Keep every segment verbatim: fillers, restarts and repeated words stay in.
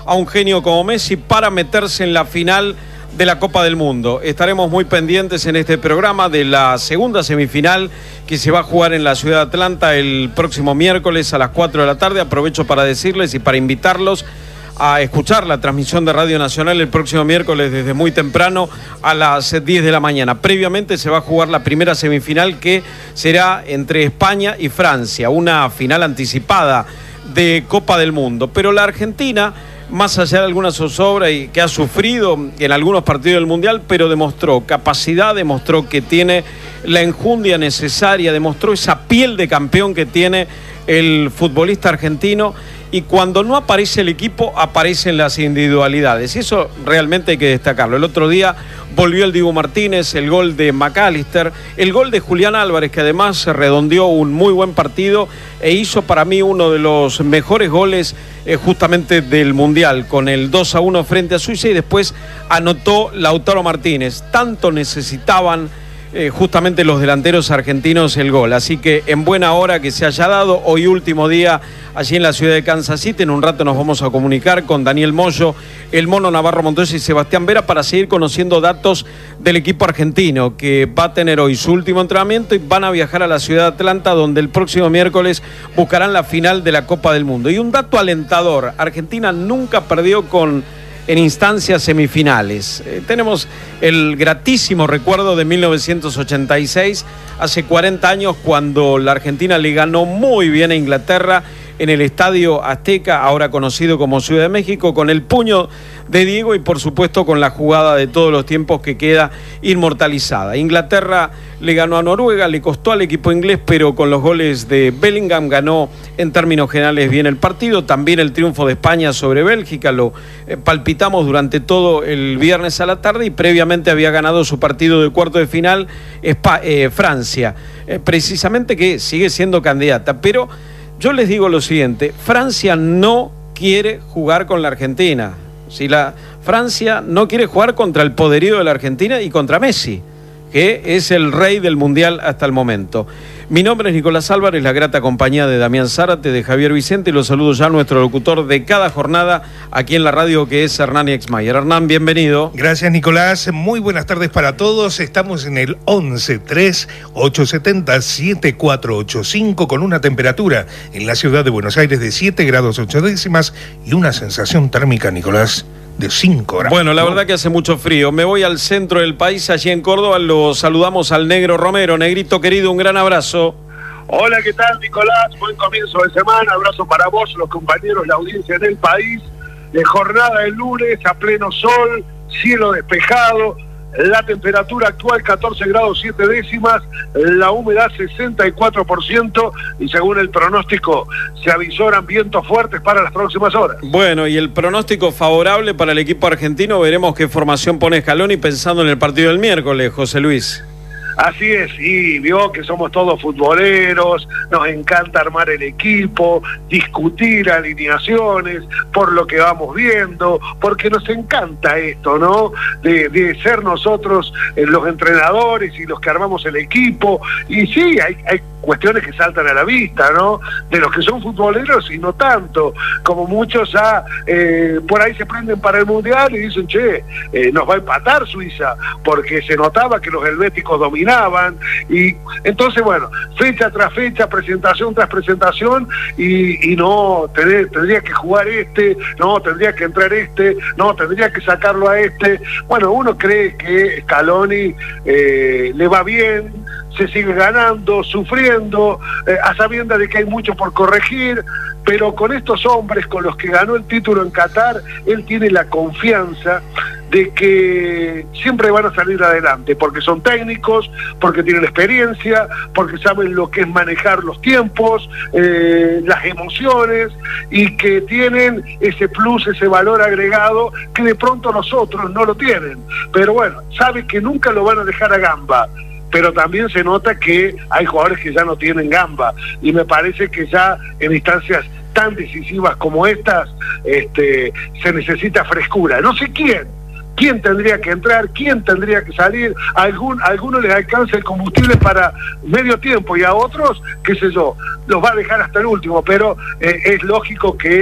a un genio como Messi para meterse en la final de la Copa del Mundo. Estaremos muy pendientes en este programa de la segunda semifinal que se va a jugar en la ciudad de Atlanta el próximo miércoles a las cuatro de la tarde. Aprovecho para decirles y para invitarlos a escuchar la transmisión de Radio Nacional el próximo miércoles desde muy temprano a las diez de la mañana. Previamente se va a jugar la primera semifinal, que será entre España y Francia, una final anticipada de Copa del Mundo. Pero la Argentina, más allá de alguna zozobra y que ha sufrido en algunos partidos del Mundial, pero demostró capacidad, demostró que tiene la enjundia necesaria, demostró esa piel de campeón que tiene el futbolista argentino, y cuando no aparece el equipo, aparecen las individualidades, y eso realmente hay que destacarlo. El otro día volvió el Dibu Martínez, el gol de McAllister, el gol de Julián Álvarez, que además se redondeó un muy buen partido e hizo para mí uno de los mejores goles eh, justamente del Mundial, con el dos a uno frente a Suiza, y después anotó Lautaro Martínez. Tanto necesitaban Eh, justamente los delanteros argentinos el gol, así que en buena hora que se haya dado. Hoy último día allí en la ciudad de Kansas City. En un rato nos vamos a comunicar con Daniel Moyo, el Mono Navarro Montoya y Sebastián Vera para seguir conociendo datos del equipo argentino, que va a tener hoy su último entrenamiento y van a viajar a la ciudad de Atlanta, donde el próximo miércoles buscarán la final de la Copa del Mundo. Y un dato alentador: Argentina nunca perdió con en instancias semifinales. Eh, tenemos el gratísimo recuerdo de mil novecientos ochenta y seis, hace cuarenta años, cuando la Argentina le ganó muy bien a Inglaterra en el Estadio Azteca, ahora conocido como Ciudad de México, con el puño de Diego y por supuesto con la jugada de todos los tiempos que queda inmortalizada. Inglaterra le ganó a Noruega, le costó al equipo inglés, pero con los goles de Bellingham ganó en términos generales bien el partido. También el triunfo de España sobre Bélgica lo eh, palpitamos durante todo el viernes a la tarde, y previamente había ganado su partido de cuarto de final Espa- eh, Francia, eh, precisamente, que sigue siendo candidata. Pero yo les digo lo siguiente: Francia no quiere jugar con la Argentina. Si la Francia no quiere jugar contra el poderío de la Argentina y contra Messi, que es el rey del Mundial hasta el momento. Mi nombre es Nicolás Álvarez, la grata compañía de Damián Zárate, de Javier Vicente, y los saludo ya a nuestro locutor de cada jornada aquí en la radio, que es Hernán Exmayer. Hernán, bienvenido. Gracias, Nicolás. Muy buenas tardes para todos. Estamos en el once tres ocho siete cero siete cuatro ocho cinco con una temperatura en la ciudad de Buenos Aires de siete grados ocho décimas y una sensación térmica, Nicolás, de cinco grados. Bueno, la verdad que hace mucho frío. Me voy al centro del país, allí en Córdoba. Lo saludamos al Negro Romero. Negrito querido, un gran abrazo. Hola, ¿qué tal, Nicolás? Buen comienzo de semana. Abrazo para vos, los compañeros, la audiencia del país. De jornada del lunes, a pleno sol, cielo despejado. La temperatura actual catorce grados siete décimas, la humedad sesenta y cuatro por ciento, y según el pronóstico se avisoran vientos fuertes para las próximas horas. Bueno, y el pronóstico favorable para el equipo argentino. Veremos qué formación pone Scaloni pensando en el partido del miércoles, José Luis. Así es, y vio que somos todos futboleros, nos encanta armar el equipo, discutir alineaciones, por lo que vamos viendo, porque nos encanta esto, ¿no? De, de ser nosotros eh, los entrenadores y los que armamos el equipo, y sí, hay, hay cuestiones que saltan a la vista, ¿no? De los que son futboleros y no tanto, como muchos ya eh, por ahí se prenden para el Mundial y dicen, che, eh, nos va a empatar Suiza, porque se notaba que los helvéticos dominaban, y entonces, bueno, fecha tras fecha, presentación tras presentación, y, y no, tener, tendría que jugar este, no, tendría que entrar este, no, tendría que sacarlo a este. Bueno, uno cree que Scaloni eh, le va bien, se sigue ganando, sufriendo, eh, a sabiendas de que hay mucho por corregir, pero con estos hombres con los que ganó el título en Qatar, él tiene la confianza de que siempre van a salir adelante, porque son técnicos, porque tienen experiencia, porque saben lo que es manejar los tiempos, eh, las emociones, y que tienen ese plus, ese valor agregado que de pronto los otros no lo tienen. Pero bueno, sabe que nunca lo van a dejar a gamba, pero también se nota que hay jugadores que ya no tienen gamba, y me parece que ya en instancias tan decisivas como estas este, se necesita frescura. No sé quién, quién tendría que entrar, quién tendría que salir. A algún, a algunos les alcanza el combustible para medio tiempo, y a otros, qué sé yo, los va a dejar hasta el último, pero eh, es lógico que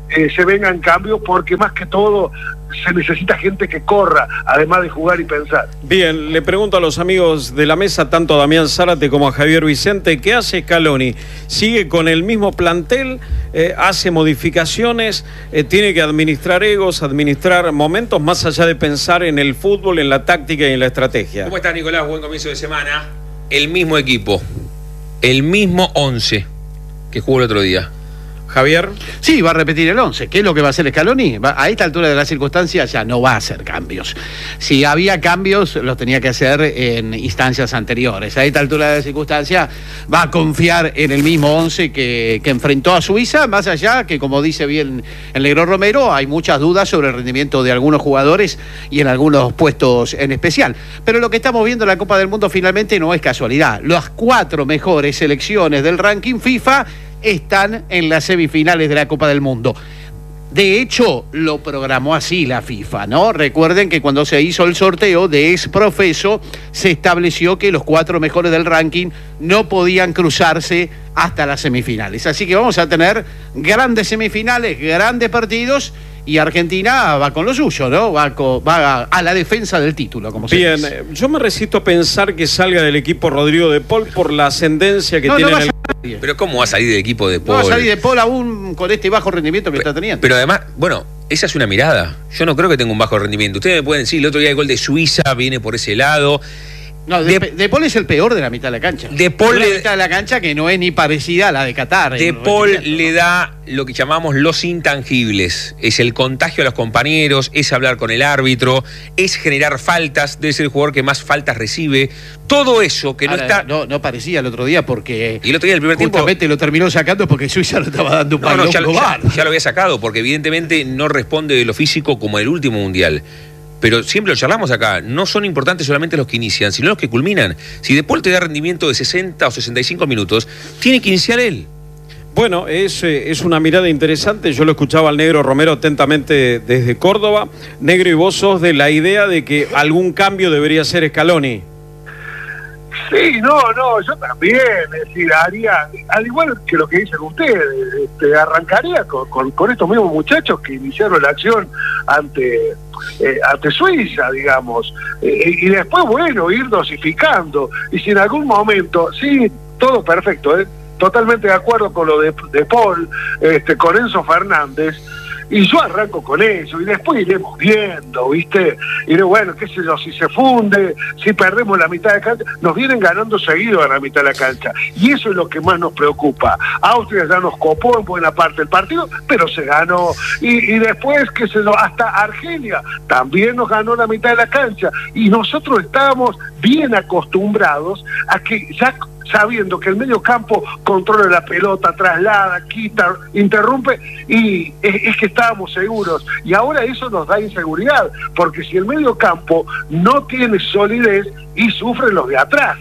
eh, se vengan cambios, porque más que todo se necesita gente que corra, además de jugar y pensar. Bien, le pregunto a los amigos de la mesa, tanto a Damián Zárate como a Javier Vicente, ¿qué hace Scaloni? ¿Sigue con el mismo plantel? Eh, ¿Hace modificaciones? Eh, ¿Tiene que administrar egos, administrar momentos, más allá de pensar en el fútbol, en la táctica y en la estrategia? ¿Cómo estás, Nicolás? Buen comienzo de semana. El mismo equipo, el mismo once que jugó el otro día. Javier. Sí, va a repetir el once. ¿Qué es lo que va a hacer Scaloni? Va, a esta altura de las circunstancias ya no va a hacer cambios. Si había cambios, los tenía que hacer en instancias anteriores. A esta altura de las circunstancias va a confiar en el mismo once que, que enfrentó a Suiza, más allá que, como dice bien el Negro Romero, hay muchas dudas sobre el rendimiento de algunos jugadores y en algunos puestos en especial. Pero lo que estamos viendo en la Copa del Mundo finalmente no es casualidad. Las cuatro mejores selecciones del ranking FIFA están en las semifinales de la Copa del Mundo. De hecho, lo programó así la FIFA, ¿no? Recuerden que cuando se hizo el sorteo de ex profeso, se estableció que los cuatro mejores del ranking no podían cruzarse hasta las semifinales. Así que vamos a tener grandes semifinales, grandes partidos, y Argentina va con lo suyo, ¿no? Va, con, va a, a la defensa del título, como se Bien, dice. eh, yo me resisto a pensar que salga del equipo Rodrigo de Paul por la ascendencia que No, tiene no en el... Nadie. Pero ¿cómo va a salir del equipo de Paul? No va a salir de Paul aún con este bajo rendimiento que pero, está teniendo. Pero además, bueno, esa es una mirada. Yo no creo que tenga un bajo rendimiento. Ustedes me pueden decir, el otro día el gol de Suiza viene por ese lado. No, de, de, de Paul es el peor de la mitad de la cancha. De Paul la le, mitad de la cancha que no es ni parecida a la de Qatar. De Paul le da lo que llamamos los intangibles. Es el contagio a los compañeros, es hablar con el árbitro, es generar faltas, debe ser el jugador que más faltas recibe. Todo eso que no Ahora, está... No, no parecía el otro día porque... Y el otro día, el primer tiempo... Justamente lo terminó sacando porque Suiza lo estaba dando un No, no, ya, ya, global. ya lo había sacado, porque evidentemente no responde de lo físico como el último mundial. Pero siempre lo charlamos acá, no son importantes solamente los que inician, sino los que culminan. Si De Paul te da rendimiento de sesenta o sesenta y cinco minutos, tiene que iniciar él. Bueno, es, es una mirada interesante. Yo lo escuchaba al Negro Romero atentamente desde Córdoba. Negro, y vos sos de la idea de que algún cambio debería hacer Scaloni. Sí, no, no, yo también, es decir, haría, al igual que lo que dicen ustedes, este, arrancaría con, con, con estos mismos muchachos que iniciaron la acción ante, eh, ante Suiza, digamos, eh, y después, bueno, ir dosificando, y si en algún momento, sí, todo perfecto, ¿eh? Totalmente de acuerdo con lo de, de Paul, este, con Enzo Fernández, y yo arranco con eso, y después iremos viendo, ¿viste? Y de, bueno, qué sé yo, si se funde, si perdemos la mitad de cancha, nos vienen ganando seguido a la mitad de la cancha. Y eso es lo que más nos preocupa. Austria ya nos copó en buena parte del partido, pero se ganó. Y, y después, qué sé yo, hasta Argelia también nos ganó la mitad de la cancha. Y nosotros estábamos bien acostumbrados a que ya... sabiendo que el medio campo controla la pelota, traslada, quita, interrumpe, y es, es que estábamos seguros. Y ahora eso nos da inseguridad, porque si el medio campo no tiene solidez, y sufren los de atrás.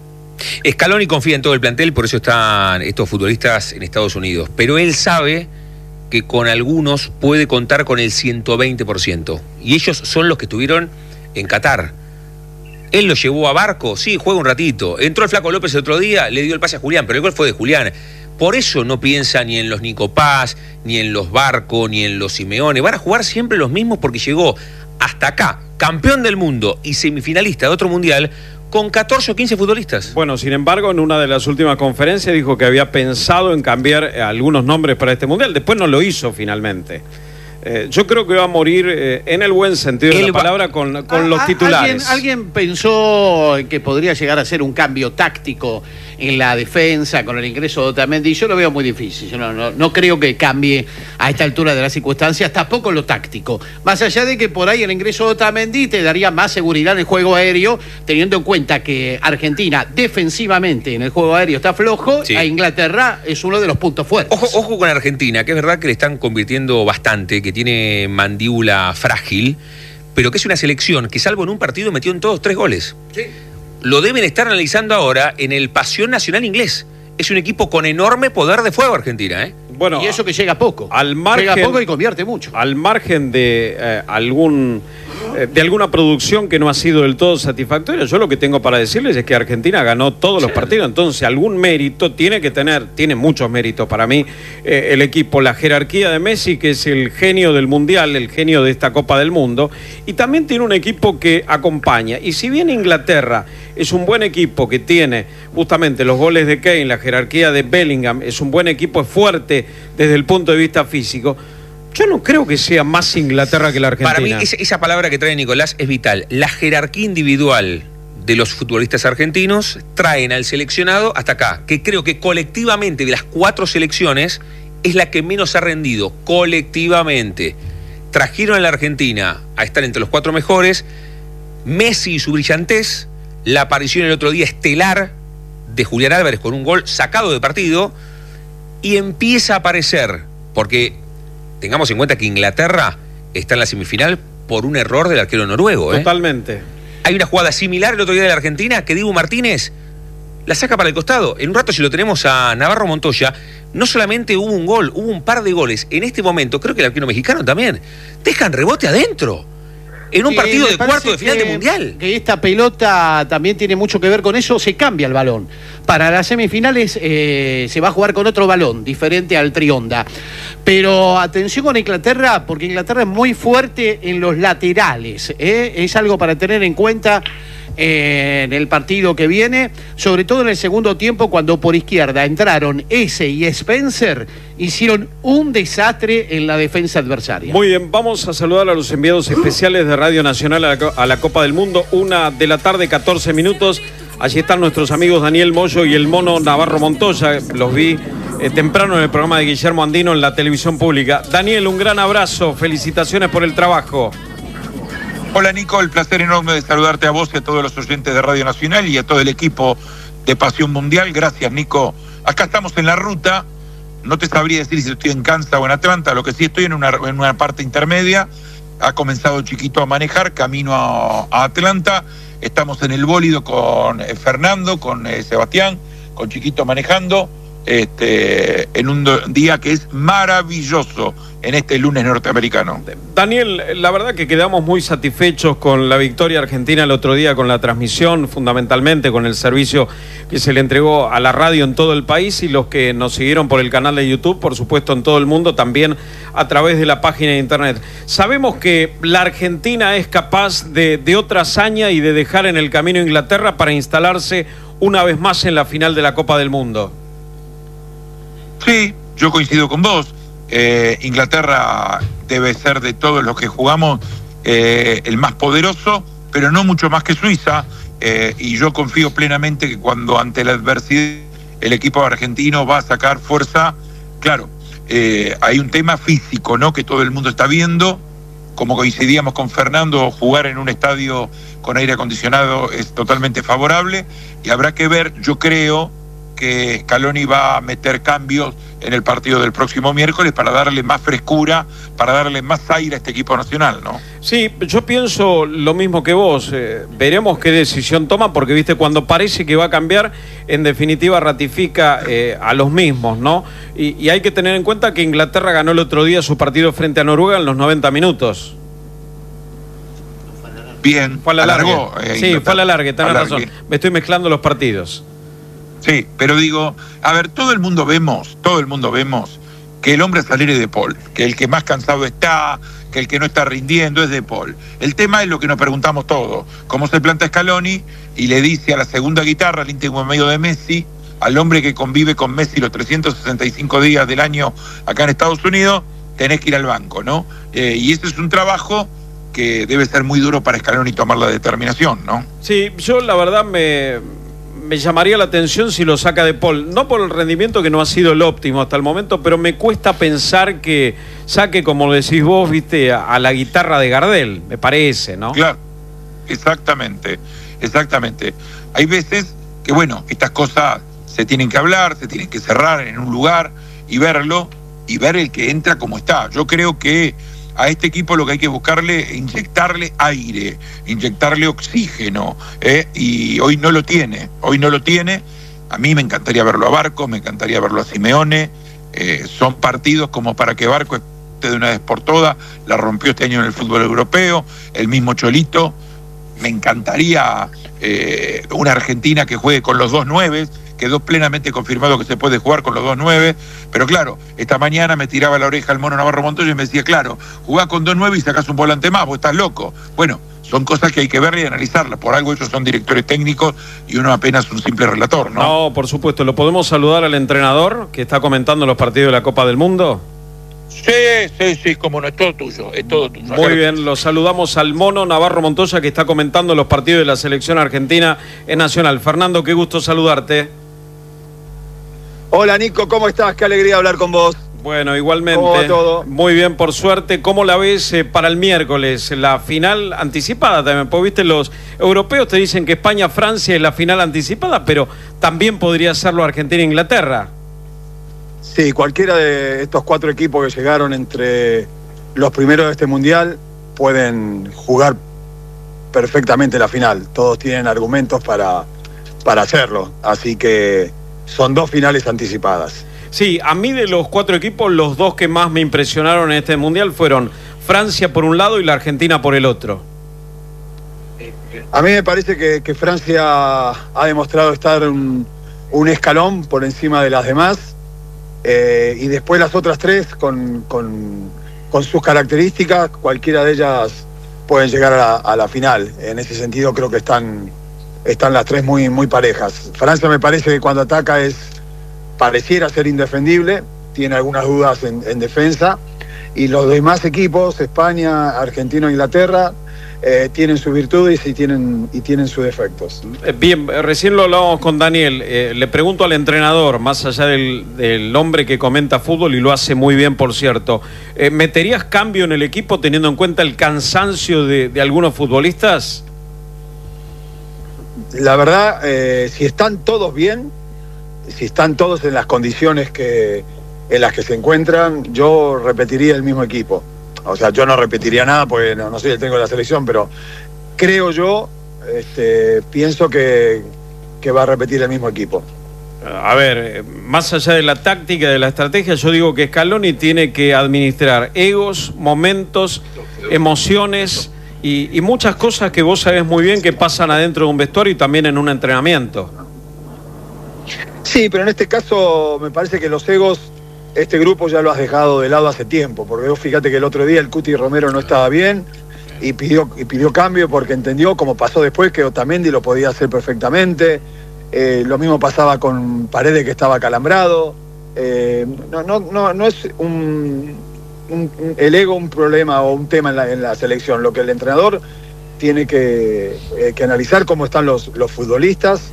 Scaloni confía en todo el plantel, por eso están estos futbolistas en Estados Unidos. Pero él sabe que con algunos puede contar con el ciento veinte por ciento. Y ellos son los que estuvieron en Qatar. Él lo llevó a Barco, sí, juega un ratito. Entró el Flaco López el otro día, le dio el pase a Julián, pero el gol fue de Julián. Por eso no piensa ni en los Nico Paz, ni en los Barco, ni en los Simeone. Van a jugar siempre los mismos porque llegó hasta acá, campeón del mundo y semifinalista de otro mundial, con catorce o quince futbolistas. Bueno, sin embargo, en una de las últimas conferencias dijo que había pensado en cambiar algunos nombres para este mundial. Después no lo hizo finalmente. Eh, yo creo que va a morir eh, en el buen sentido de la palabra con, con a, los titulares. ¿alguien, alguien pensó que podría llegar a ser un cambio táctico en la defensa con el ingreso de Otamendi? Yo lo veo muy difícil. Yo no, no, no creo que cambie a esta altura de las circunstancias, tampoco lo táctico. Más allá de que por ahí el ingreso de Otamendi te daría más seguridad en el juego aéreo, teniendo en cuenta que Argentina defensivamente en el juego aéreo está flojo, sí. A Inglaterra es uno de los puntos fuertes. Ojo, ojo con Argentina, que es verdad que le están convirtiendo bastante, que tiene mandíbula frágil, pero que es una selección que salvo en un partido metió en todos tres goles. Sí. Lo deben estar analizando ahora en el Pasión Nacional Inglés. Es un equipo con enorme poder de fuego Argentina, ¿eh? Bueno, y eso que llega poco. Al margen, llega poco y convierte mucho. Al margen de eh, algún eh, de alguna producción que no ha sido del todo satisfactoria. Yo lo que tengo para decirles es que Argentina ganó todos los partidos, entonces algún mérito tiene que tener, tiene muchos méritos para mí, eh, el equipo, la jerarquía de Messi, que es el genio del Mundial, el genio de esta Copa del Mundo, y también tiene un equipo que acompaña. Y si bien Inglaterra es un buen equipo que tiene justamente los goles de Kane, la jerarquía de Bellingham, es un buen equipo, es fuerte desde el punto de vista físico, yo no creo que sea más Inglaterra que la Argentina. Para mí esa, esa palabra que trae Nicolás es vital. La jerarquía individual de los futbolistas argentinos traen al seleccionado hasta acá, que creo que colectivamente de las cuatro selecciones es la que menos ha rendido, colectivamente. Trajeron a la Argentina a estar entre los cuatro mejores, Messi y su brillantez, la aparición el otro día estelar de Julián Álvarez con un gol sacado de partido, y empieza a aparecer, porque tengamos en cuenta que Inglaterra está en la semifinal por un error del arquero noruego. ¿eh? Totalmente. Hay una jugada similar el otro día de la Argentina que Dibu Martínez la saca para el costado. En un rato, si lo tenemos a Navarro Montoya, no solamente hubo un gol, hubo un par de goles. En este momento, creo que el arquero mexicano también, dejan rebote adentro. En un partido de cuarto de final de Mundial. Que esta pelota también tiene mucho que ver con eso, se cambia el balón. Para las semifinales eh, se va a jugar con otro balón, diferente al trionda. Pero atención con Inglaterra, porque Inglaterra es muy fuerte en los laterales. ¿eh? Es algo para tener en cuenta en el partido que viene, sobre todo en el segundo tiempo, cuando por izquierda entraron Eze y Spencer, hicieron un desastre en la defensa adversaria. Muy bien, vamos a saludar a los enviados especiales de Radio Nacional a la, a la Copa del Mundo, una de la tarde, catorce minutos. Allí están nuestros amigos Daniel Moyo y el mono Navarro Montoya. Los vi eh, temprano en el programa de Guillermo Andino en la televisión pública. Daniel, un gran abrazo, felicitaciones por el trabajo. Hola Nico, el placer enorme de saludarte a vos y a todos los oyentes de Radio Nacional y a todo el equipo de Pasión Mundial. Gracias Nico. Acá estamos en la ruta, no te sabría decir si estoy en Kansas o en Atlanta, lo que sí estoy en una, en una parte intermedia. Ha comenzado Chiquito a manejar, camino a, a Atlanta. Estamos en el bólido con eh, Fernando, con eh, Sebastián, con Chiquito manejando, este, en un do, día que es maravilloso en este lunes norteamericano. Daniel, la verdad que quedamos muy satisfechos con la victoria argentina el otro día, con la transmisión, fundamentalmente con el servicio que se le entregó a la radio en todo el país, y los que nos siguieron por el canal de YouTube, por supuesto en todo el mundo, también a través de la página de internet. Sabemos que la Argentina es capaz de, de otra hazaña y de dejar en el camino a Inglaterra para instalarse una vez más en la final de la Copa del Mundo. Sí, yo coincido con vos. Eh, Inglaterra debe ser de todos los que jugamos eh, el más poderoso, pero no mucho más que Suiza, eh, y yo confío plenamente que cuando ante la adversidad el equipo argentino va a sacar fuerza. Claro, eh, hay un tema físico, ¿no?, que todo el mundo está viendo. Como coincidíamos con Fernando, jugar en un estadio con aire acondicionado es totalmente favorable, y habrá que ver. Yo creo que Scaloni va a meter cambios en el partido del próximo miércoles para darle más frescura, para darle más aire a este equipo nacional, ¿no? Sí, yo pienso lo mismo que vos. Eh, veremos qué decisión toma, porque viste, cuando parece que va a cambiar, en definitiva ratifica eh, a los mismos, ¿no? Y, y hay que tener en cuenta que Inglaterra ganó el otro día su partido frente a Noruega en los noventa minutos. Bien, fue a la alargó. larga. Eh, sí, fue a la larga, tenés alargue. razón. Me estoy mezclando los partidos. Sí, pero digo, a ver, todo el mundo vemos, todo el mundo vemos que el hombre a salir es De Paul, que el que más cansado está, que el que no está rindiendo es De Paul. El tema es lo que nos preguntamos todos, cómo se planta Scaloni y le dice a la segunda guitarra, al íntimo medio de Messi, al hombre que convive con Messi los trescientos sesenta y cinco días del año acá en Estados Unidos, tenés que ir al banco, ¿no? Eh, y ese es un trabajo que debe ser muy duro para Scaloni tomar la determinación, ¿no? Sí, yo la verdad me... me llamaría la atención si lo saca De Paul, no por el rendimiento, que no ha sido el óptimo hasta el momento, pero me cuesta pensar que saque, como decís vos, viste, a, a la guitarra de Gardel, me parece, ¿no? Claro, exactamente, exactamente. Hay veces que, bueno, estas cosas se tienen que hablar, se tienen que cerrar en un lugar y verlo, y ver el que entra como está. Yo creo que a este equipo lo que hay que buscarle, inyectarle aire, inyectarle oxígeno, ¿eh? Y hoy no lo tiene, hoy no lo tiene. A mí me encantaría verlo a Barco, me encantaría verlo a Simeone. Eh, son partidos como para que Barco de una vez por todas, la rompió este año en el fútbol europeo, el mismo Cholito. Me encantaría eh, una Argentina que juegue con los dos nueves, quedó plenamente confirmado que se puede jugar con los dos nueve, pero claro, esta mañana me tiraba la oreja el mono Navarro Montoya y me decía, claro, jugás con dos nueve y sacás un volante más, vos estás loco. Bueno, son cosas que hay que ver y analizarlas, por algo ellos son directores técnicos y uno apenas un simple relator, ¿no? No, por supuesto, ¿lo podemos saludar al entrenador que está comentando los partidos de la Copa del Mundo? Sí, sí, sí, como no, es todo tuyo, es todo tuyo. Muy bien, lo saludamos al mono Navarro Montoya que está comentando los partidos de la selección argentina en Nacional. Fernando, qué gusto saludarte. Hola Nico, ¿cómo estás? Qué alegría hablar con vos. Bueno, igualmente. ¿Cómo va todo? Muy bien, por suerte. ¿Cómo la ves eh, para el miércoles? La final anticipada también. Porque viste, los europeos te dicen que España-Francia es la final anticipada, pero también podría serlo Argentina-Inglaterra. Sí, cualquiera de estos cuatro equipos que llegaron entre los primeros de este mundial pueden jugar perfectamente la final. Todos tienen argumentos para, para hacerlo. Así que son dos finales anticipadas. Sí, a mí de los cuatro equipos, los dos que más me impresionaron en este mundial fueron Francia por un lado y la Argentina por el otro. A mí me parece que, que Francia ha demostrado estar un, un escalón por encima de las demás. Eh, y después las otras tres, con, con, con sus características, cualquiera de ellas pueden llegar a la, a la final. En ese sentido creo que están, están las tres muy, muy parejas. Francia me parece que cuando ataca es pareciera ser indefendible, tiene algunas dudas en, en defensa, y los demás equipos, España, Argentina, Inglaterra, Eh, tienen sus virtudes y tienen, y tienen sus defectos. Bien, recién lo hablábamos con Daniel. Eh, le pregunto al entrenador, más allá del, del hombre que comenta fútbol y lo hace muy bien, por cierto, eh, ¿meterías cambio en el equipo teniendo en cuenta el cansancio de, de algunos futbolistas? La verdad, eh, si están todos bien, si están todos en las condiciones que, en las que se encuentran, yo repetiría el mismo equipo. O sea, yo no repetiría nada porque no, no soy el técnico de la selección, pero creo yo, este, pienso que, que va a repetir el mismo equipo. A ver, más allá de la táctica, de la estrategia, yo digo que Scaloni tiene que administrar egos, momentos, emociones y, y muchas cosas que vos sabés muy bien que pasan adentro de un vestuario y también en un entrenamiento. Sí, pero en este caso me parece que los egos, este grupo ya lo has dejado de lado hace tiempo, porque vos fíjate que el otro día el Cuti Romero no estaba bien y pidió, y pidió cambio porque entendió, como pasó después, que Otamendi lo podía hacer perfectamente. Eh, lo mismo pasaba con Paredes, que estaba acalambrado. Eh, no, no, no, no es un, un, un, el ego un problema o un tema en la, en la selección. Lo que el entrenador tiene que, eh, que analizar cómo están los, los futbolistas.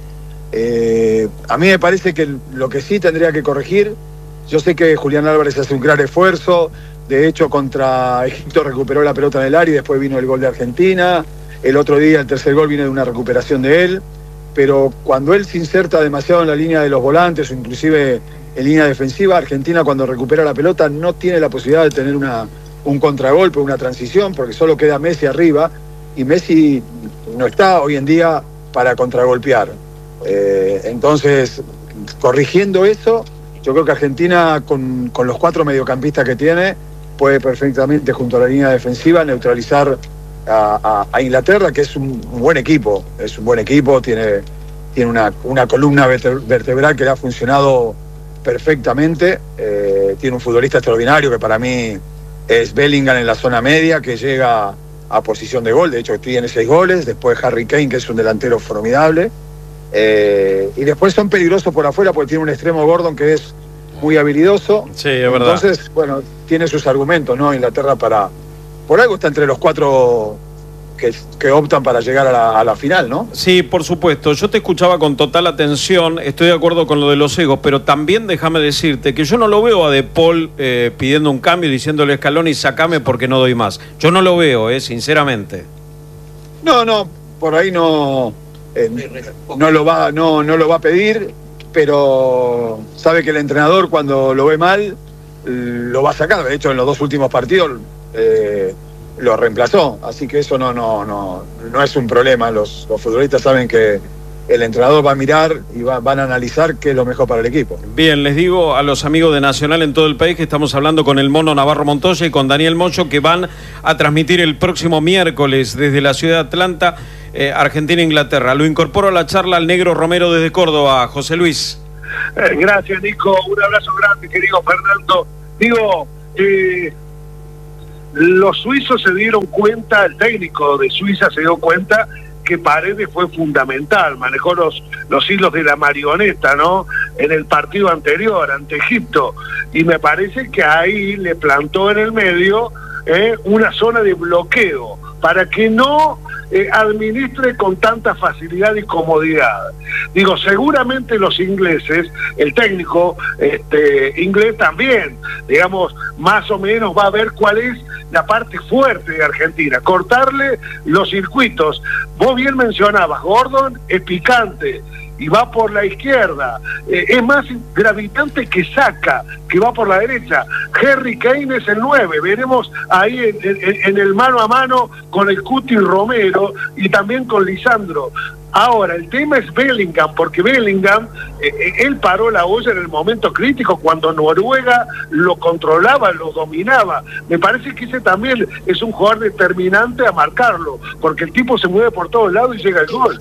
Eh, a mí me parece que lo que sí tendría que corregir, yo sé que Julián Álvarez hace un gran esfuerzo, de hecho contra Egipto recuperó la pelota en el área y después vino el gol de Argentina, el otro día el tercer gol viene de una recuperación de él, pero cuando él se inserta demasiado en la línea de los volantes o inclusive en línea defensiva, Argentina cuando recupera la pelota no tiene la posibilidad de tener una, un contragolpe, una transición, porque solo queda Messi arriba y Messi no está hoy en día para contragolpear. Eh, entonces, corrigiendo eso, yo creo que Argentina, con, con los cuatro mediocampistas que tiene, puede perfectamente, junto a la línea defensiva, neutralizar a, a, a Inglaterra, que es un, un buen equipo. Es un buen equipo, tiene, tiene una, una columna vertebral que le ha funcionado perfectamente. Eh, tiene un futbolista extraordinario que para mí es Bellingham en la zona media, que llega a posición de gol. De hecho, tiene seis goles. Después Harry Kane, que es un delantero formidable. Eh, y después son peligrosos por afuera porque tiene un extremo Gordon que es muy habilidoso. Sí, es verdad. Entonces, bueno, tiene sus argumentos, ¿no? Inglaterra para... Por algo está entre los cuatro que, que optan para llegar a la, a la final, ¿no? Sí, por supuesto. Yo te escuchaba con total atención, estoy de acuerdo con lo de los egos, pero también déjame decirte que yo no lo veo a De Paul eh, pidiendo un cambio y diciéndole a Scaloni, sacame porque no doy más. Yo no lo veo, eh, sinceramente. No, no, por ahí no... Eh, no lo va no no lo va a pedir, pero sabe que el entrenador cuando lo ve mal lo va a sacar. De hecho, en los dos últimos partidos eh, lo reemplazó, así que eso no no no no es un problema. Los, los futbolistas saben que, el entrenador va a mirar y va, van a analizar qué es lo mejor para el equipo. Bien, les digo a los amigos de Nacional en todo el país que estamos hablando con el Mono Navarro Montoya y con Daniel Moyo, que van a transmitir el próximo miércoles desde la ciudad de Atlanta, eh, Argentina-Inglaterra. Lo incorporo a la charla al Negro Romero desde Córdoba, José Luis. Eh, gracias, Nico. Un abrazo grande, querido Fernando. Digo, eh, los suizos se dieron cuenta, el técnico de Suiza se dio cuenta que Paredes fue fundamental, manejó los, los hilos de la marioneta, ¿no? En el partido anterior, ante Egipto, y me parece que ahí le plantó en el medio eh, una zona de bloqueo, para que no eh, administre con tanta facilidad y comodidad. Digo, seguramente los ingleses, el técnico este, inglés también, digamos, más o menos va a ver cuál es la parte fuerte de Argentina, cortarle los circuitos. Vos bien mencionabas, Gordon es picante y va por la izquierda, eh, es más gravitante que Saka, que va por la derecha. Harry Kane es el nueve, veremos ahí en, en, en el mano a mano con el Cuti Romero y también con Lisandro. Ahora, el tema es Bellingham, porque Bellingham, eh, él paró la olla en el momento crítico cuando Noruega lo controlaba, lo dominaba. Me parece que ese también es un jugador determinante a marcarlo, porque el tipo se mueve por todos lados y llega al gol.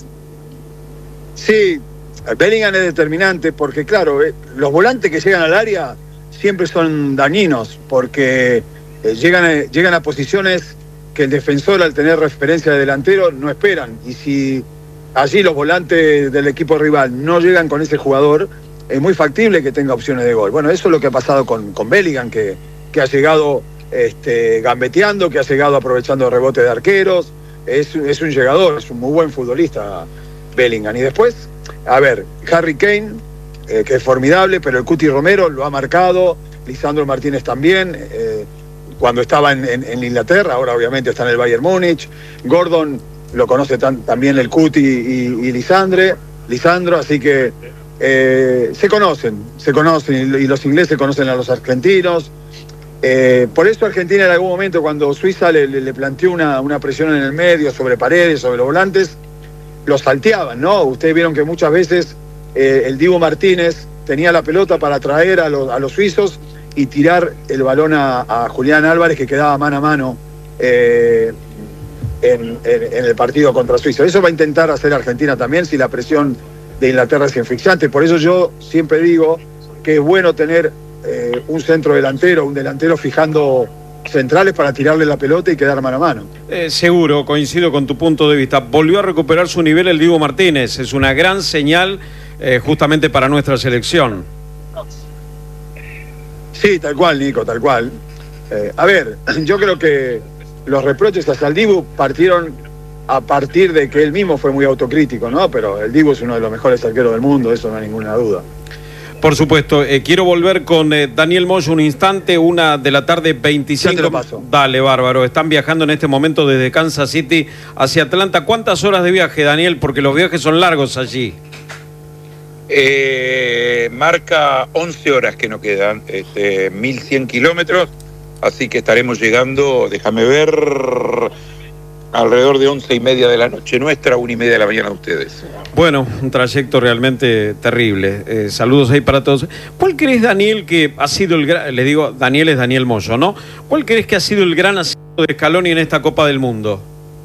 Sí, Bellingham es determinante porque, claro, eh, los volantes que llegan al área siempre son dañinos, porque eh, llegan, a, llegan a posiciones que el defensor, al tener referencia de delantero, no esperan. Y si allí los volantes del equipo rival no llegan con ese jugador, es muy factible que tenga opciones de gol. Bueno, eso es lo que ha pasado con, con Bellingham, que, que ha llegado este, gambeteando, que ha llegado aprovechando rebotes de arqueros. Es, es un llegador, es un muy buen futbolista Bellingham. Y después, a ver, Harry Kane, eh, que es formidable, pero el Cuti Romero lo ha marcado, Lisandro Martínez también, eh, cuando estaba en, en, en Inglaterra, ahora obviamente está en el Bayern Múnich. Gordon lo conoce tan, también el Cuti y, y Lisandre, Lisandro, así que eh, se conocen, se conocen, y los ingleses conocen a los argentinos. Eh, por eso Argentina en algún momento, cuando Suiza le, le, le planteó una, una presión en el medio sobre Paredes, sobre los volantes, los salteaban, ¿no? Ustedes vieron que muchas veces eh, el Dibu Martínez tenía la pelota para atraer a los, a los suizos y tirar el balón a, a Julián Álvarez, que quedaba mano a mano eh, en, en, en el partido contra Suiza. Eso va a intentar hacer Argentina también si la presión de Inglaterra es asfixiante. Por eso yo siempre digo que es bueno tener eh, un centro delantero, un delantero fijando centrales para tirarle la pelota y quedar mano a mano. Eh, seguro, coincido con tu punto de vista. Volvió a recuperar su nivel el Dibu Martínez. Es una gran señal eh, justamente para nuestra selección. Sí, tal cual, Nico, tal cual. Eh, a ver, yo creo que los reproches hacia el Dibu partieron a partir de que él mismo fue muy autocrítico, ¿no? Pero el Dibu es uno de los mejores arqueros del mundo, eso no hay ninguna duda. Por supuesto, eh, quiero volver con eh, Daniel Moyo un instante, una de la tarde, veinticinco. Ya te lo paso. Dale, bárbaro. Están viajando en este momento desde Kansas City hacia Atlanta. ¿Cuántas horas de viaje, Daniel? Porque los viajes son largos allí. Eh, marca once horas que nos quedan, este, mil cien kilómetros, así que estaremos llegando, déjame ver, alrededor de once y media de la noche nuestra, una y media de la mañana de ustedes. Bueno, un trayecto realmente terrible. Eh, saludos ahí para todos. ¿Cuál crees, Daniel, que ha sido el gran... Le digo, Daniel es Daniel Moyo, ¿no? ¿Cuál crees que ha sido el gran acierto de Scaloni en esta Copa del Mundo?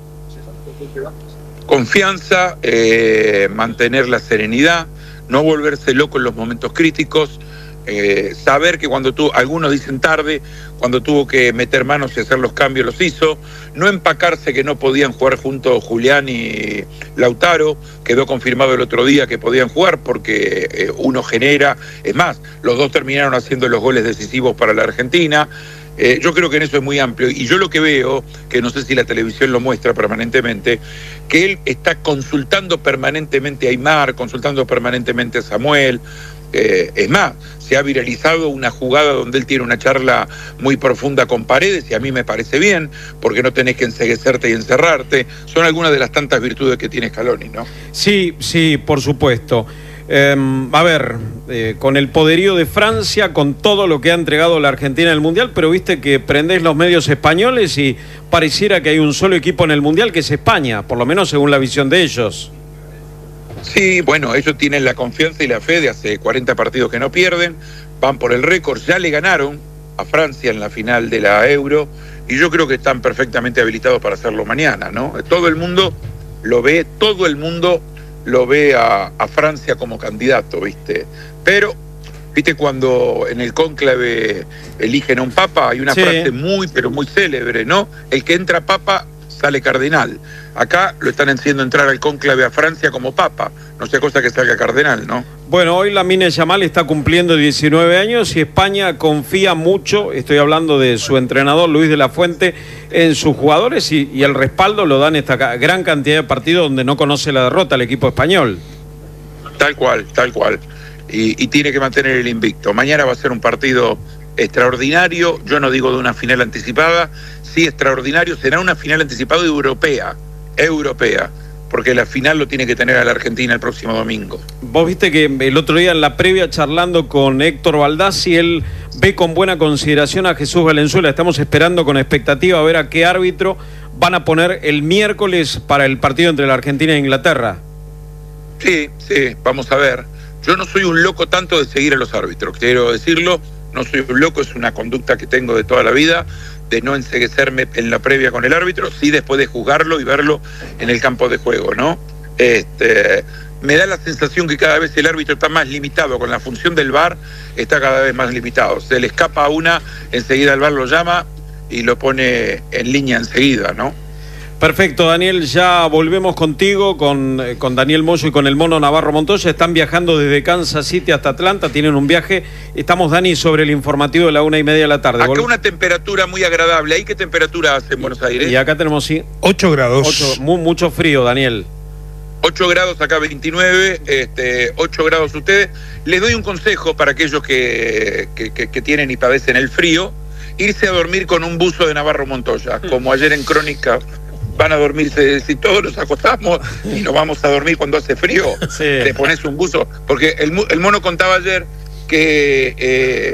Confianza, eh, mantener la serenidad, no volverse loco en los momentos críticos, eh, saber que cuando tú, algunos dicen tarde, cuando tuvo que meter manos y hacer los cambios los hizo, no empacarse que no podían jugar juntos Julián y Lautaro, quedó confirmado el otro día que podían jugar porque eh, uno genera, es más, los dos terminaron haciendo los goles decisivos para la Argentina. Eh, yo creo que en eso es muy amplio, y yo lo que veo, que no sé si la televisión lo muestra permanentemente, que él está consultando permanentemente a Aimar, consultando permanentemente a Samuel. Eh, es más, se ha viralizado una jugada donde él tiene una charla muy profunda con Paredes, y a mí me parece bien, porque no tenés que enceguecerte y encerrarte. Son algunas de las tantas virtudes que tiene Scaloni, ¿no? Sí, sí, por supuesto. Eh, a ver, eh, con el poderío de Francia, con todo lo que ha entregado la Argentina en el Mundial, pero viste que prendés los medios españoles y pareciera que hay un solo equipo en el Mundial, que es España, por lo menos según la visión de ellos. Sí, bueno, ellos tienen la confianza y la fe de hace cuarenta partidos que no pierden, van por el récord, ya le ganaron a Francia en la final de la Euro y yo creo que están perfectamente habilitados para hacerlo mañana, ¿no? Todo el mundo lo ve, todo el mundo lo ve a, a Francia como candidato, ¿viste? Pero, ¿viste cuando en el cónclave eligen a un papa? Hay una sí. frase muy, pero muy célebre, ¿no? El que entra papa sale cardenal. Acá lo están haciendo entrar al cónclave a Francia como papa, no sea cosa que salga cardenal, ¿no? Bueno, hoy Lamine Yamal está cumpliendo diecinueve años y España confía mucho, estoy hablando de su entrenador Luis de la Fuente, en sus jugadores y, y el respaldo lo dan esta gran cantidad de partidos donde no conoce la derrota el equipo español. Tal cual, tal cual. Y, y tiene que mantener el invicto. Mañana va a ser un partido extraordinario, yo no digo de una final anticipada, sí extraordinario, será una final anticipada europea, europea, porque la final lo tiene que tener a la Argentina el próximo domingo. Vos viste que el otro día en la previa charlando con Héctor Baldassi, él ve con buena consideración a Jesús Valenzuela, estamos esperando con expectativa a ver a qué árbitro van a poner el miércoles para el partido entre la Argentina e Inglaterra. Sí, sí, vamos a ver. Yo no soy un loco tanto de seguir a los árbitros, quiero decirlo, no soy un loco, es una conducta que tengo de toda la vida, de no enceguecerme en la previa con el árbitro, sí después de juzgarlo y verlo en el campo de juego, ¿no? Este, me da la sensación que cada vez el árbitro está más limitado, con la función del V A R está cada vez más limitado. Se le escapa a una, enseguida el V A R lo llama y lo pone en línea enseguida, ¿no? Perfecto, Daniel, ya volvemos contigo, con, con Daniel Moyo y con el Mono Navarro Montoya. Están viajando desde Kansas City hasta Atlanta, tienen un viaje. Estamos, Dani, sobre el informativo de la una y media de la tarde. Acá Vol- una temperatura muy agradable. ¿Ahí qué temperatura hace en Buenos Aires? Y acá tenemos sí, ocho grados. ocho, mu- mucho frío, Daniel. ocho grados acá, veintinueve, este, ocho grados ustedes. Les doy un consejo para aquellos que, que, que, que tienen y padecen el frío, irse a dormir con un buzo de Navarro Montoya, como ayer en Crónica. Van a dormirse, si todos nos acostamos y nos vamos a dormir cuando hace frío, Sí. te pones un buzo, porque el, mu- el mono contaba ayer que eh,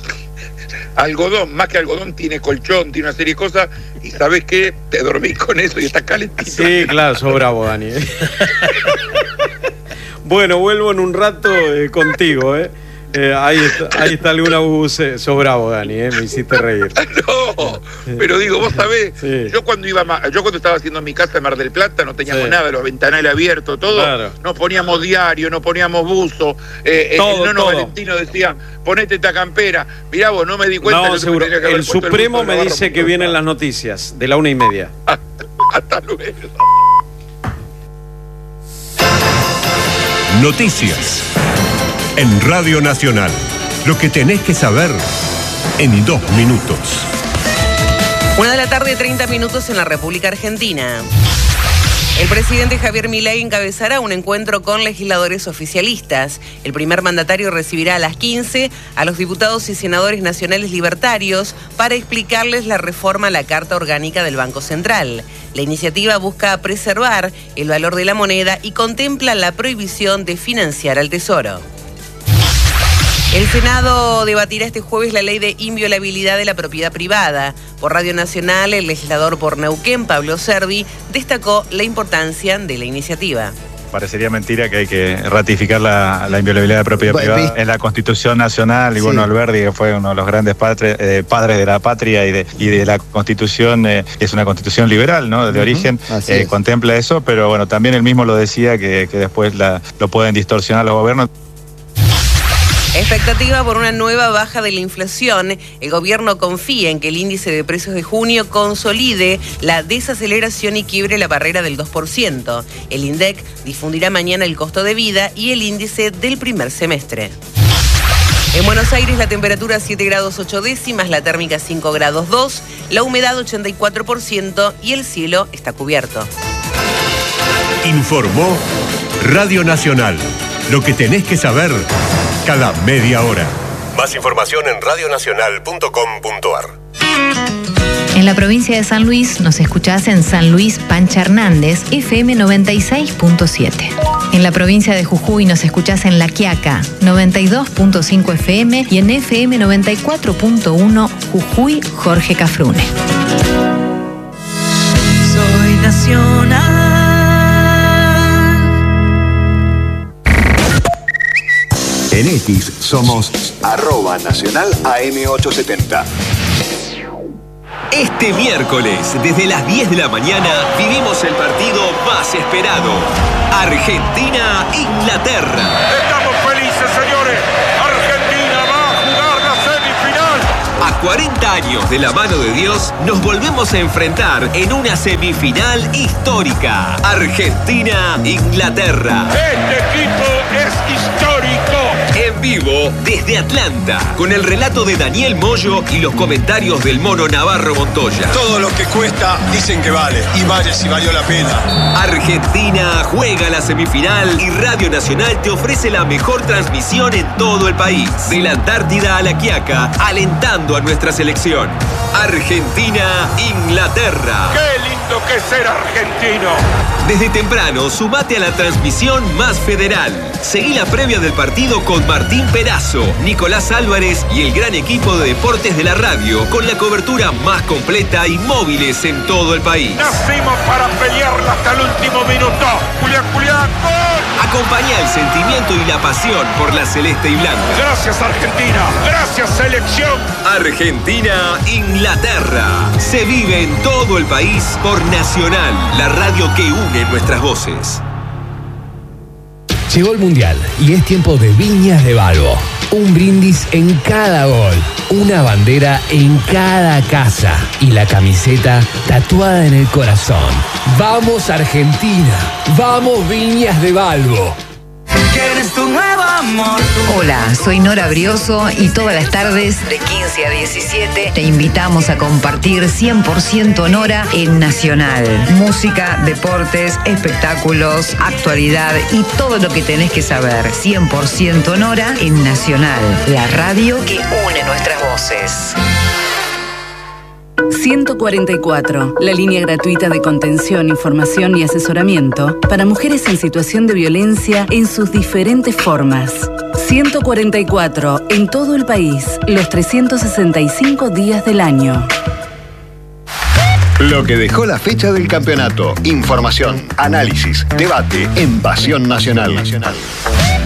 algodón, más que algodón, tiene colchón, tiene una serie de cosas, y ¿sabes qué? Te dormís con eso y está calentito. Sí, claro, sos bravo, Dani. Bueno, vuelvo en un rato eh, contigo, ¿eh? Eh, ahí, está, ahí está alguna buce. Sos bravo, Dani, ¿eh? Me hiciste reír. No, pero digo, vos sabés, Sí. yo cuando iba ma- yo cuando estaba haciendo mi casa en Mar del Plata no teníamos Sí. nada, los ventanales abiertos, todo, Claro. nos poníamos diario, nos poníamos buzo, eh, Todo, el nono todo. Valentino decía, ponete esta campera, mirá vos, no me di cuenta. No, yo seguro. tenía que haber El puesto Supremo buzo de me Navarro dice que Montoya. vienen las noticias de la una y media. Hasta luego. Noticias en Radio Nacional. Lo que tenés que saber en dos minutos. Una de la tarde, treinta minutos en la República Argentina. El presidente Javier Milei encabezará un encuentro con legisladores oficialistas. El primer mandatario recibirá a las quince a los diputados y senadores nacionales libertarios para explicarles la reforma a la Carta Orgánica del Banco Central. La iniciativa busca preservar el valor de la moneda y contempla la prohibición de financiar al Tesoro. El Senado debatirá este jueves la ley de inviolabilidad de la propiedad privada. Por Radio Nacional, el legislador por Neuquén, Pablo Cervi, destacó la importancia de la iniciativa. Parecería mentira que hay que ratificar la, la inviolabilidad de propiedad Bueno, privada vi- en la Constitución Nacional. Y Sí. bueno, Alberdi, que fue uno de los grandes padres, eh, padres de la patria y de, y de la Constitución, eh, es una Constitución liberal, ¿no? De Ujú, origen, así eh, es. contempla eso, pero bueno, también él mismo lo decía que, que después la, lo pueden distorsionar los gobiernos. Expectativa por una nueva baja de la inflación. El gobierno confía en que el índice de precios de junio consolide la desaceleración y quiebre la barrera del dos por ciento. El INDEC difundirá mañana el costo de vida y el índice del primer semestre. En Buenos Aires la temperatura siete grados ocho décimas, la térmica cinco grados dos, la humedad ochenta y cuatro por ciento y el cielo está cubierto. Informó Radio Nacional. Lo que tenés que saber cada media hora. Más información en radionacional punto com punto a r. En la provincia de San Luis nos escuchás en San Luis Pancha Hernández, F M noventa y seis punto siete. En la provincia de Jujuy nos escuchás en La Quiaca, noventa y dos punto cinco F M y en F M noventa y cuatro punto uno Jujuy Jorge Cafrune. Soy nacional. En X somos arroba nacional A M ochocientos setenta. Este miércoles, desde las diez de la mañana, vivimos el partido más esperado. Argentina-Inglaterra. Estamos felices, señores. Argentina va a jugar la semifinal. A cuarenta años de la mano de Dios, nos volvemos a enfrentar en una semifinal histórica. Argentina-Inglaterra. Este equipo es histórico. En vivo desde Atlanta, con el relato de Daniel Moyo y los comentarios del Mono Navarro Montoya. Todo lo que cuesta dicen que vale, y vale si valió la pena. Argentina juega la semifinal y Radio Nacional te ofrece la mejor transmisión en todo el país. De la Antártida a la Quiaca, alentando a nuestra selección. Argentina-Inglaterra. ¡Qué lindo que es ser argentino! Desde temprano, sumate a la transmisión más federal. Seguí la previa del partido con Martín Perazo, Nicolás Álvarez y el gran equipo de deportes de la radio, con la cobertura más completa y móviles en todo el país. Nacimos para pelearla hasta el último minuto. Julián, Julián, ¡gol! Acompaña el sentimiento y la pasión por la celeste y blanca. Gracias, Argentina. Gracias, selección. Argentina-Inglaterra. Se vive en todo el país por Nacional, la radio que une nuestras voces. Llegó el Mundial y es tiempo de Viñas de Balbo. Un brindis en cada gol, una bandera en cada casa y la camiseta tatuada en el corazón. ¡Vamos Argentina! ¡Vamos Viñas de Balbo! ¿Quieres tu nuevo amor? Hola, soy Nora Brioso y todas las tardes de quince a diecisiete te invitamos a compartir cien por ciento Nora en Nacional. Música, deportes, espectáculos, actualidad y todo lo que tenés que saber. cien por ciento Nora en Nacional, la radio que une nuestras voces. ciento cuarenta y cuatro, la línea gratuita de contención, información y asesoramiento para mujeres en situación de violencia en sus diferentes formas. ciento cuarenta y cuatro, en todo el país, los trescientos sesenta y cinco días del año. Lo que dejó la fecha del campeonato. Información, análisis, debate en Pasión Nacional.